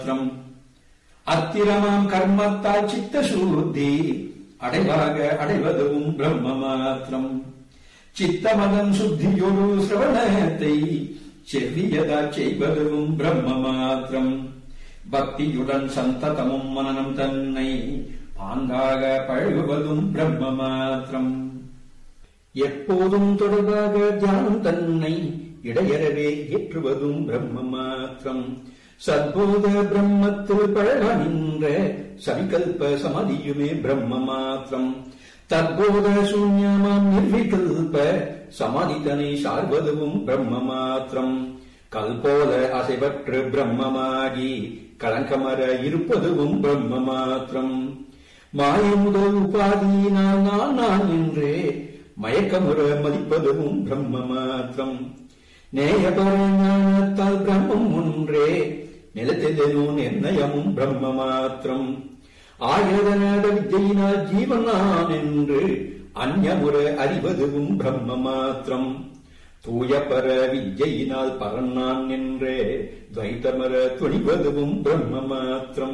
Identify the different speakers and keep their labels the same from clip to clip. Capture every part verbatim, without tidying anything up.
Speaker 1: அத்திரமாம் கர்மத்தால் சித்த சூத்தி அடைவாக அடைவதும் பிரம்ம மாத்திரம். சித்தமதன் சுத்தியொரு சிரவணத்தை செவ்வியதா செய்வதும் பிரம்ம மாத்திரம். பக்தியுடன் சந்ததமும் மனனம் தன்னை பாங்காக பழகுவதும் பிரம்ம மாத்திரம். எப்போதும் தொடர்பாக தியானம் தன்னை இடையறவே ஏற்றுவதும் பிரம்ம மாத்திரம். சத்போத பிரம்மத்தில் பழக நின்ற சவிகல்ப சமதியுமே பிரம்ம மாத்திரம். தற்போத சூன்யமாம் நிர்விகல்ப சமாதிதனை சார்வதுவும் பிரம்ம மாத்திரம். கல்போல அசைவற்று பிரம்மமாகி களங்கமர இருப்பதுவும் பிரம்ம மாத்திரம். மாய முதல் உபாதியினால் நான் நான் என்றே மயக்கமுற மதிப்பதுவும் பிரம்ம மாத்திரம். நேயபர ஞானத்தால் பிரம்மம் ஒன்றே நிலத்தெதனோ நிர்ணயமும் பிரம்ம மாத்திரம். ஆயுதநாட வித்தையினால் ஜீவன் நான் என்று அந்யமுற அறிவதுவும் பிரம்ம மாத்திரம். தூயபர வித்யினால் பரன் நான் என்றே துவைத்தமர துணிவதுவும் பிரம்ம மாத்திரம்.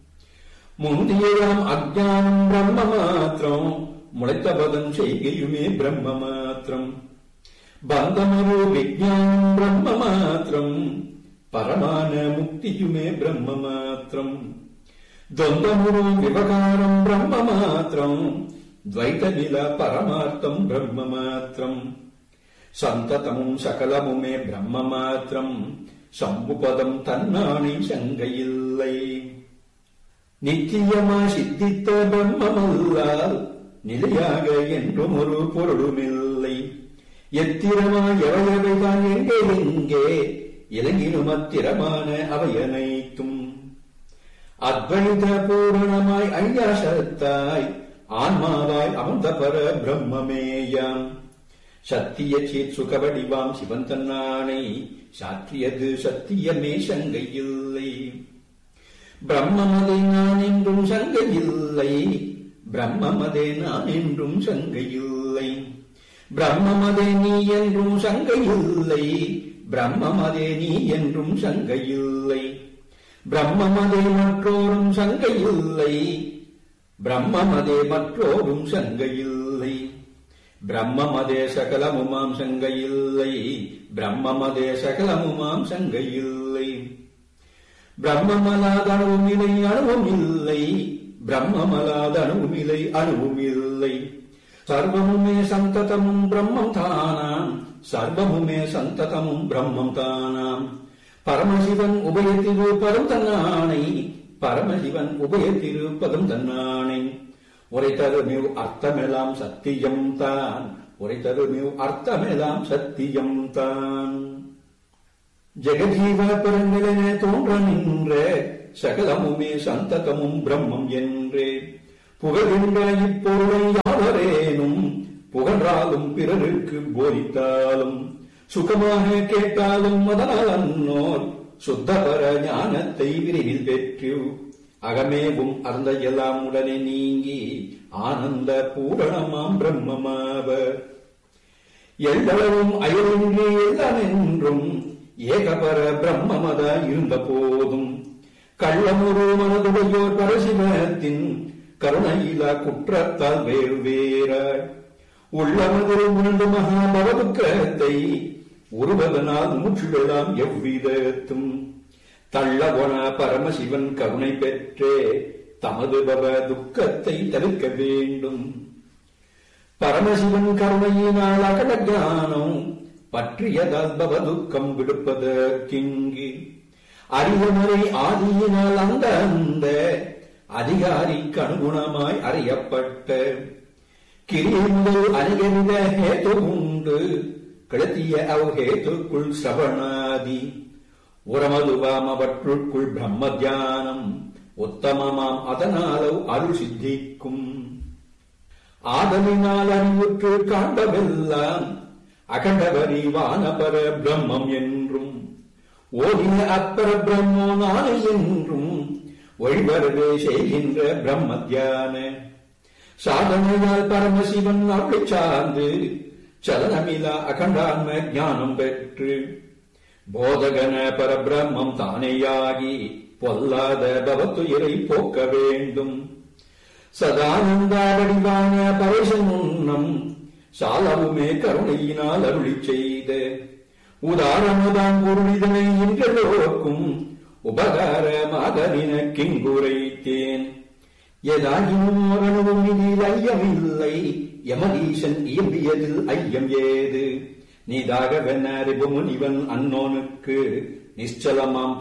Speaker 1: முந்தியாம் அஜ்ஞானம் பிரம்ம மாத்திரம். முளைத்தபதம் செய்கையுமே பிரம்ம மாத்திரம். பந்தமரோ விஜ்ஞானம் பிரம்ம மாத்திரம். பரமான முக்தியுமே பிரம்ம மாத்திரம். துவந்தமுரு விவகாரம் பிரம்ம மாத்திரம். துவைத நில பரமார்த்தம் பிரம்ம மாத்திரம். சந்ததமும் சகலமுமே பிரம்ம மாத்திரம். சம்புபதம் தன்னானை சங்கையில்லை. நித்தியமா சித்தித்த பிரம்மமல்லால் நிலையாக என்றும் ஒரு பொருளுமில்லை. எத்திரமா எவையவைதான் எங்கே எங்கே இலங்கினும் அத்திரமான அவையனைத்தும். அத்வைத பூரணமாய் ஐயாசத்தாய் ஆன்மாவாய் அமர்ந்த பர பிரம்மமேயாம். சத்திய சேத் சுகவடிவாம் சிவன் தன்னானை சாற்றியது சத்தியமே சங்கையில்லை. பிரம்மமதே நான் என்றும் சங்கையில்லை. பிரம்மமதே நான் என்றும் சங்கையில்லை. பிரம்மமதே நீ என்றும் சங்கையில்லை. பிரம்மமதே நீ என்றும் சங்கையில்லை. பிரம்மமதே மற்றோரும் சங்கையில்லை. பிரம்மமதே மற்றோரும் சங்கையில்லை. பிரம்மமதே சகலமுமாம் சங்கையில்லை. பிரம்மமதே சகலமுமாம் சங்கையில்லை. பிரம்மமலாத அணுவுமில்லை அணுவுமில்லை. பிரம்மமலாத அணுவுமில்லை அணுவுமில்லை. சர்வமுமே சந்ததமும் பிரம்மம் தானாம். சர்வமுமே சந்ததமும் பிரம்மம் தானாம். பரமசிவன் உபயத்திருப்பதும் தன்னானை. பரமசிவன் உபயத்திருப்பதும் தன்னானை. உரைத்தருமிவ் அர்த்தமெல்லாம் சத்தியம் தான். உரைத்தருமிவ் அர்த்தமெல்லாம் சத்தியம் தான். ஜெகஜீவ பெருநிலன தோன்ற நின்ற சகலமுமே சந்ததமும் பிரம்மம் என்றே புகழ்கின்ற இப்பொருளை யாவரேனும் புகன்றாலும் பிறருக்கு போதித்தாலும் சுகமாக கேட்டாலும் அதனால் அன்னோர் சுத்தபர ஞானத்தை விரைவில் பெற்று அகமேவும் அறந்த எல்லாம் உடனே நீங்கி ஆனந்த பூரணமாம் பிரம்மமாவர். எல்லளவும் அயலின்றி எல்லாம் என்றும் ஏகபர பிரம்மமத இருந்த போதும் கள்ளமுரு மனதுடையோர் பரசிவத்தின் கருணையிலா குற்றத்தால் வேறு வேறாய் உள்ளமது உணர்ந்து மகாபவதுக்கத்தை உருவதனால் முற்றிடலாம் எவ்விதத்தும். தள்ளவன பரமசிவன் கருணை பெற்றே தமது பவ துக்கத்தை தவிர்க்க வேண்டும். பரமசிவன் கருணையினால் அகல ஞானம் பற்றியதால் பவ துக்கம் விடுப்பதற்கிங்கு அறிவுமுறை ஆதியினால் அந்த அந்த அதிகாரிக்கு அனுகுணமாய் அறியப்பட்ட கிரிய முதல் அநேகவித ஹேது உண்டு. கிளத்திய அவ் ஹேதுக்குள் சவணாதி உரமதுவாம் அவற்றுக்குள் பிரம்ம தியானம் உத்தமமாம் அதனாலவ் அருள் சித்திக்கும். ஆதலினால் அறிவுற்று காண்பவெல்லாம் அகண்டவரிவான பர பிரம்மம் என்றும் ஓதின அப்பர பிரம்மோ நானே என்றும் ஒழிவரவே செய்கின்ற பிரம்ம தியான சாதனையால் பரமசிவன் அருளை சார்ந்து சலனமிலா அகண்டான்ம ஞானம் பெற்று போதகன பரபிரம்மம் தானேயாகி பொல்லாத பவத்துயரை போக்க வேண்டும். சதானந்தா வடிவான பரேசன் உன்னம் சாலவுமே கருணையினால் அருளி செய்த உதாரணதான் பொருளிதனை என்றெல்லோருக்கும் உபகாரமாதனின கிங்குரைத்தேன். எதாயினும் ஓரளவும் இதில் ஐயமில்லை, யமதீசன் இயம்பியதில் ஐயம் ஏது? நீதாகவென அறிவு முனிவன் அன்னோனுக்கு நிச்சலமாம்